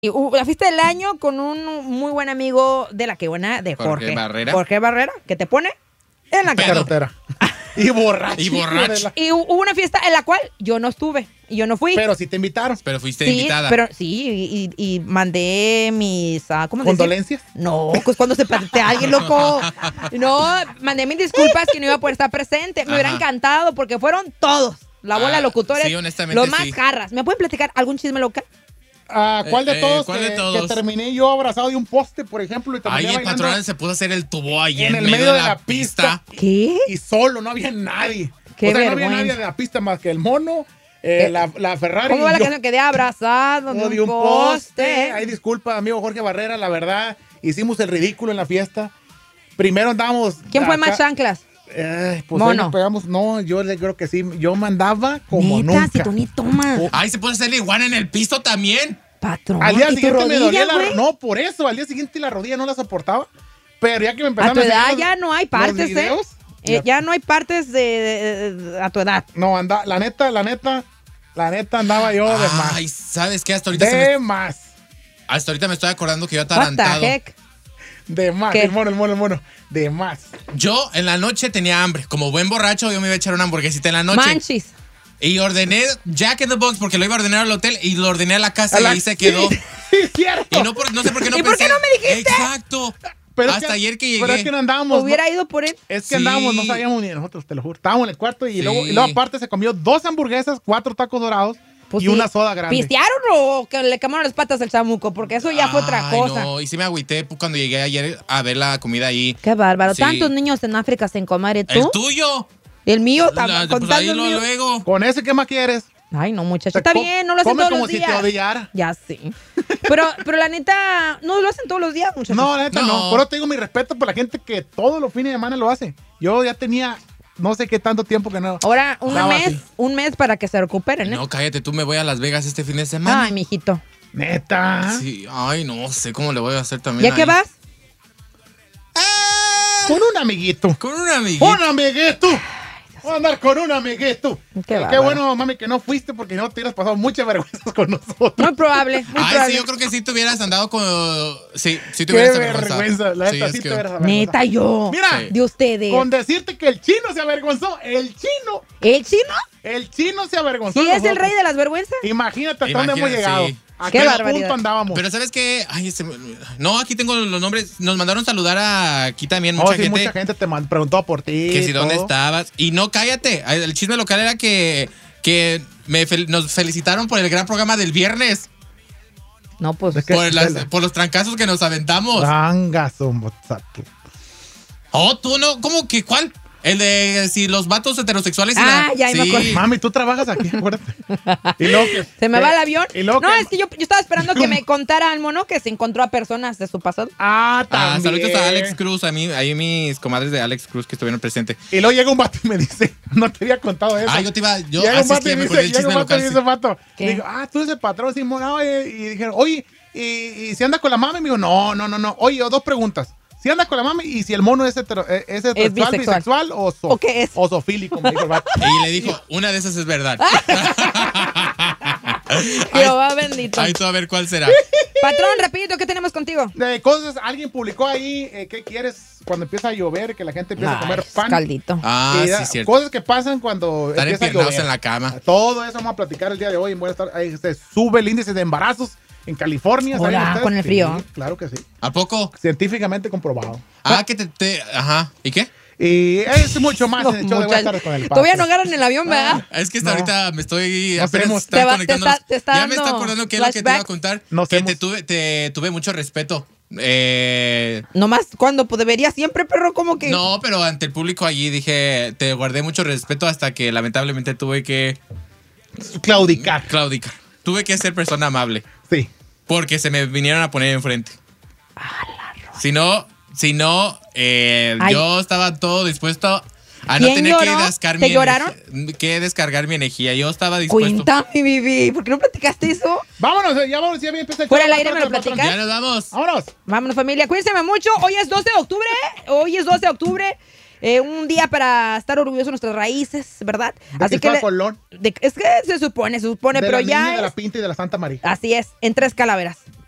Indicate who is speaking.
Speaker 1: Y la fiesta del año con un muy buen amigo de la que buena de Jorge
Speaker 2: Barrera.
Speaker 1: Jorge Barrera, que te pone en la
Speaker 3: carretera. Y borracho.
Speaker 2: Y borracho.
Speaker 1: Y hubo una fiesta en la cual yo no estuve y yo no fui.
Speaker 3: Pero sí te invitaron.
Speaker 2: Pero fuiste
Speaker 1: Sí,
Speaker 2: invitada.
Speaker 1: pero sí, y mandé mis... ¿cómo se dice?
Speaker 3: ¿Condolencias?
Speaker 1: No, pues cuando se patea alguien, loco. No, mandé mis disculpas que no iba a poder estar presente. Me hubiera
Speaker 2: Ajá.
Speaker 1: encantado porque fueron todos. La bola de locutores.
Speaker 2: sí, honestamente,
Speaker 1: los más
Speaker 2: sí.
Speaker 1: jarras. ¿Me pueden platicar algún chisme local?
Speaker 3: ¿Cuál de todos?
Speaker 2: ¿cuál de
Speaker 3: que
Speaker 2: todos?
Speaker 3: terminé yo abrazado de un poste, por ejemplo. Y terminé
Speaker 2: Ay, el
Speaker 3: bailando
Speaker 2: patrón se puso a hacer el tubo ahí
Speaker 3: en el medio de la pista.
Speaker 1: ¿Qué?
Speaker 3: Y solo, no había nadie.
Speaker 1: Qué
Speaker 3: o sea, no había
Speaker 1: vergüenza.
Speaker 3: nadie de la pista más que el mono, la Ferrari.
Speaker 1: ¿Cómo va
Speaker 3: y
Speaker 1: la
Speaker 3: yo.
Speaker 1: canción? Quedé abrazado
Speaker 3: No,
Speaker 1: de un poste.
Speaker 3: Ay, disculpa, amigo Jorge Barrera, la verdad, hicimos el ridículo en la fiesta. Primero andábamos...
Speaker 1: ¿Quién fue
Speaker 3: acá-
Speaker 1: más chanclas?
Speaker 3: Pues
Speaker 1: Mono.
Speaker 3: ahí nos pegamos. No, yo le creo que sí. Yo mandaba como
Speaker 1: Neta,
Speaker 3: nunca.
Speaker 1: si tú ni tomas.
Speaker 2: Ay, se puso a hacer iguana en el piso también.
Speaker 1: Patrón.
Speaker 3: Al día
Speaker 1: ¿y tu
Speaker 3: siguiente me dolía
Speaker 1: rodilla, güey?
Speaker 3: No, por eso. Al día siguiente la rodilla no la soportaba. Pero ya que me
Speaker 1: A
Speaker 3: empezaron
Speaker 1: tu edad
Speaker 3: enseñar
Speaker 1: ya no hay partes,
Speaker 3: los videos,
Speaker 1: Ya no hay partes a tu edad.
Speaker 3: No, la neta andaba yo de más.
Speaker 2: Ay, ¿sabes qué? Hasta ahorita, hasta ahorita me estoy acordando que yo
Speaker 1: What the
Speaker 2: atarantado.
Speaker 1: heck?
Speaker 3: De más.
Speaker 1: ¿Qué?
Speaker 3: El mono. De más.
Speaker 2: Yo en la noche tenía hambre. Como buen borracho, yo me iba a echar una hamburguesita en la noche.
Speaker 1: Manchis.
Speaker 2: Y ordené Jack in the Box porque lo iba a ordenar al hotel y lo ordené a la casa y ahí se quedó.
Speaker 3: Sí, cierto.
Speaker 2: Y no sé por qué no
Speaker 1: ¿Y por qué
Speaker 2: pensé.
Speaker 1: no me dijiste?
Speaker 2: Exacto.
Speaker 3: Pero
Speaker 2: Hasta ayer que
Speaker 3: Pero es
Speaker 2: llegué.
Speaker 3: que no andábamos.
Speaker 1: Hubiera ido por él.
Speaker 3: Es que
Speaker 2: Sí.
Speaker 3: andábamos, no sabíamos ni nosotros, te lo juro. Estábamos en el cuarto y,
Speaker 2: Sí.
Speaker 3: luego aparte se comió 2 hamburguesas, 4 tacos dorados
Speaker 1: Pues
Speaker 3: y
Speaker 1: sí.
Speaker 3: una soda grande.
Speaker 1: ¿Pistearon o que le quemaron las patas al chamuco? Porque eso ya fue otra
Speaker 2: Ay,
Speaker 1: cosa.
Speaker 2: No, y sí me agüité cuando llegué ayer a ver la comida ahí.
Speaker 1: Qué bárbaro.
Speaker 2: Sí.
Speaker 1: Tantos niños en África sin comer. ¿Y
Speaker 2: El
Speaker 1: tú?
Speaker 2: tuyo.
Speaker 1: El mío
Speaker 2: Pues
Speaker 1: también.
Speaker 2: ahí luego.
Speaker 3: Con ese, ¿qué más quieres?
Speaker 1: Ay, no, muchacho. Está bien, no lo hacen
Speaker 3: Come
Speaker 1: todos
Speaker 3: como
Speaker 1: los
Speaker 3: si
Speaker 1: días.
Speaker 3: te odiara.
Speaker 1: Ya sé. Pero la neta, no lo hacen todos los días, muchachos.
Speaker 3: No, la neta no.
Speaker 2: No.
Speaker 3: Por eso tengo mi respeto por la gente que todos los fines de semana lo hace. Yo ya tenía no sé qué tanto tiempo que no.
Speaker 1: Ahora,
Speaker 3: Estaba así.
Speaker 1: un mes para que se recuperen, ¿eh?
Speaker 2: No, cállate, tú me voy a Las Vegas este fin de semana.
Speaker 1: Ay, mijito.
Speaker 3: Neta.
Speaker 2: Sí, ay, no sé cómo le voy a hacer también.
Speaker 1: ¿Ya que
Speaker 2: ahí.
Speaker 1: vas?
Speaker 3: Con un amiguito.
Speaker 2: Con un amiguito.
Speaker 3: ¡Un amiguito! Voy a andar con un amiguito.
Speaker 1: Qué
Speaker 3: Qué
Speaker 1: bárbaro.
Speaker 3: bueno, mami, que no fuiste porque no te hubieras pasado muchas vergüenzas con nosotros.
Speaker 1: Muy probable. Muy
Speaker 2: Ay,
Speaker 1: probable.
Speaker 2: sí, yo creo que sí te hubieras andado con... Sí te
Speaker 3: Qué
Speaker 2: hubieras avergonzado.
Speaker 3: vergüenza. La neta,
Speaker 2: es
Speaker 3: sí
Speaker 2: que-
Speaker 3: te hubieras avergonzado.
Speaker 1: Neta, yo.
Speaker 3: Mira,
Speaker 2: Sí.
Speaker 1: De ustedes.
Speaker 3: con decirte que el chino se avergonzó.
Speaker 1: ¿El chino?
Speaker 3: El chino se avergonzó.
Speaker 1: ¿Sí
Speaker 3: de
Speaker 1: es el
Speaker 3: nosotros.
Speaker 1: rey de las vergüenzas?
Speaker 3: Imagínate hasta dónde hemos
Speaker 2: Imagínate,
Speaker 3: llegado.
Speaker 2: sí.
Speaker 3: ¿A
Speaker 1: Qué
Speaker 3: qué
Speaker 1: barbaridad.
Speaker 3: punto andábamos?
Speaker 2: Pero ¿sabes qué? Ay, no, aquí tengo los nombres. Nos mandaron saludar aquí también
Speaker 3: Oh,
Speaker 2: mucha
Speaker 3: sí,
Speaker 2: gente.
Speaker 3: mucha gente te preguntó por ti.
Speaker 2: Que si dónde
Speaker 3: todo.
Speaker 2: estabas. Y no, cállate. El chisme local era que nos felicitaron por el gran programa del viernes.
Speaker 1: No, pues.
Speaker 3: ¿De qué?
Speaker 2: Por los trancazos que nos aventamos.
Speaker 3: Rangazo, mozato.
Speaker 2: Oh, tú no. ¿Cómo que cuál? El de si los vatos heterosexuales.
Speaker 1: Ya me acuerdo.
Speaker 3: Mami, tú trabajas aquí, acuérdate. Y luego que,
Speaker 1: ¿Se me va el avión?
Speaker 3: Y luego
Speaker 1: No,
Speaker 3: que-
Speaker 1: es que yo estaba esperando que me contara al mono que se encontró a personas de su pasado.
Speaker 3: también.
Speaker 2: Saludos a Alex Cruz. Ahí mis comadres de Alex Cruz que estuvieron presentes.
Speaker 3: Y luego llega un vato y me dice, no te había contado eso.
Speaker 2: Yo te iba.
Speaker 3: Llega un
Speaker 2: Así es
Speaker 3: vato
Speaker 2: que
Speaker 3: y
Speaker 2: ya me
Speaker 3: dice,
Speaker 2: acordé del
Speaker 3: llega
Speaker 2: chisme
Speaker 3: un vato y
Speaker 2: local.
Speaker 3: dice, vato.
Speaker 1: ¿Qué?
Speaker 3: Digo, tú eres el patrón, Simón. Y dijeron, oye, ¿y si anda con la mami? Y me digo, no. Oye, 2 preguntas. Si anda con la mami y si el mono es heterosexual, bisexual
Speaker 1: ¿O qué es?
Speaker 3: o zoofílico, me dijo el vato.
Speaker 2: Y le dijo, una de esas es verdad.
Speaker 1: Jehová bendito.
Speaker 2: Ahí tú a ver cuál será.
Speaker 1: Patrón, rapidito, ¿qué tenemos contigo?
Speaker 3: De cosas, alguien publicó ahí, ¿qué quieres cuando empieza a llover? Que la gente empieza a comer pan.
Speaker 1: Caldito.
Speaker 2: Ah,
Speaker 3: Y
Speaker 2: sí, cierto.
Speaker 3: Cosas que pasan cuando
Speaker 2: Estar
Speaker 3: empieza a
Speaker 2: empiernados
Speaker 3: llover.
Speaker 2: en la cama.
Speaker 3: Todo eso vamos a platicar el día de hoy en Buenas tardes. Ahí se sube el índice de embarazos en California. ¿saben
Speaker 1: Hola,
Speaker 3: ustedes?
Speaker 1: con el frío.
Speaker 3: Sí, claro que sí.
Speaker 2: ¿A poco?
Speaker 3: Científicamente comprobado.
Speaker 2: Ajá. ¿Y qué?
Speaker 3: Y es mucho más en el show de Buenas
Speaker 1: Muchachos,
Speaker 3: tardes con el
Speaker 1: todavía no
Speaker 3: Pato.
Speaker 1: agarran el avión, ¿verdad?
Speaker 2: Es que hasta
Speaker 3: No.
Speaker 2: ahorita me estoy
Speaker 3: Nos
Speaker 2: apenas
Speaker 3: hemos-
Speaker 2: está
Speaker 1: Te va-
Speaker 2: conectando.
Speaker 1: te está
Speaker 2: Ya me está
Speaker 1: dando
Speaker 2: acordando qué es lo que te iba a
Speaker 1: flashback.
Speaker 2: contar.
Speaker 3: Nos
Speaker 2: Que
Speaker 3: hemos-
Speaker 2: te tuve mucho respeto.
Speaker 1: Nomás cuando pues, debería siempre, perro, como que.
Speaker 2: No, pero ante el público allí dije, te guardé mucho respeto hasta que lamentablemente tuve que
Speaker 3: Claudicar.
Speaker 2: claudicar. Tuve que ser persona amable.
Speaker 3: Sí.
Speaker 2: Porque se me vinieron a poner enfrente. Si no,
Speaker 1: Ay.
Speaker 2: yo estaba todo dispuesto a no
Speaker 1: ¿Quién
Speaker 2: tener
Speaker 1: lloró? ¿Te lloraron?
Speaker 2: que descargar mi energía. Yo estaba dispuesto.
Speaker 1: Cuéntame, Vivi. ¿Por qué no platicaste eso?
Speaker 3: Vámonos, ya bien empieza el
Speaker 1: Fuera
Speaker 3: show.
Speaker 1: del aire me lo
Speaker 3: Patrón.
Speaker 1: platicas.
Speaker 2: Ya nos vamos.
Speaker 3: Vámonos.
Speaker 1: Vámonos, familia. Cuídense mucho. Hoy es 12 de octubre. Un día para estar orgullosos de nuestras raíces, ¿verdad?
Speaker 3: De Cristóbal Colón.
Speaker 1: Es que se supone,
Speaker 3: De
Speaker 1: pero
Speaker 3: la
Speaker 1: ya
Speaker 3: Niña, de la
Speaker 1: es.
Speaker 3: Pinta y de la Santa María.
Speaker 1: Así es, en 3 calaveras.